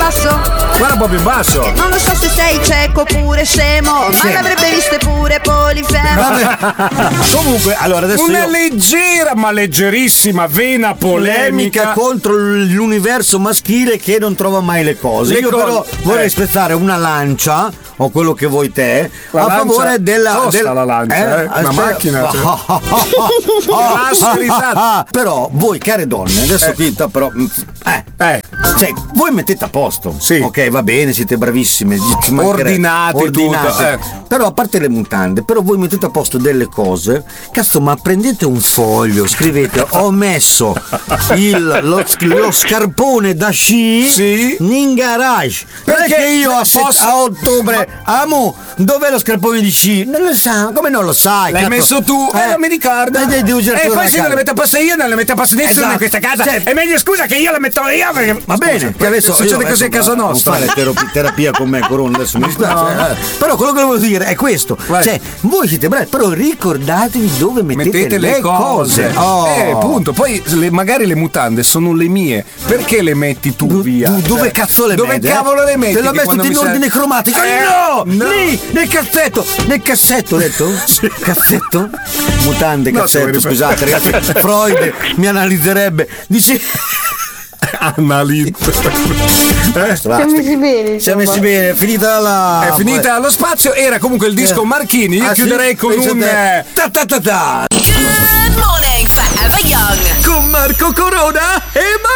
basso? Guarda un po' più basso. Non lo so se sei cieco oppure scemo, ma l'avrebbe viste pure Polifemo. Comunque, allora adesso una leggera ma leggerissima vena polemica contro l'universo maschile che non trova mai le cose. Io però vorrei spezzare una lancia, o quello che vuoi te, la a lancia, favore della la lancia, una macchina. Però voi care donne, adesso qui però cioè, voi mettete a posto. Sì. Ok, va bene, siete bravissime, ordinate. Tutto. Però a parte le mutande, però voi mettete a posto delle cose. Cazzo, ma prendete un foglio, scrivete: ho messo lo scarpone da sci in garage. Perché io a ottobre amo, dov'è lo scarpone di sci? Non lo sa, come non lo sai? L'hai messo tu? Non mi ricordo. E poi se non le metto a posto io, non le metto a posto nessuno in questa casa. È meglio, scusa, che io la metto io, perché va bene, che adesso succede così a casa nostra. Non fare terapia con me, Corona, adesso mi dispiace. Però quello che volevo dire è questo. Cioè, voi siete bravi, però ricordatevi dove mettete le cose. Punto. Poi magari le mutande sono le mie. Perché le metti tu via? Dove cazzo le metti? Dove cavolo le metti? Te l'ho messo in ordine cromatico. No! Lì, nel cassetto. Nel cassetto, ho detto? Sì. Cassetto? Mutande, cassetto, scusate, ragazzi. Freud mi analizzerebbe. Dice... Siamo messi bene. Siamo messi bene, è finita lo spazio. Era comunque il disco Marchini. Io chiuderei con un ta ta ta ta. Good morning, Forever Young. Con Marco Corona e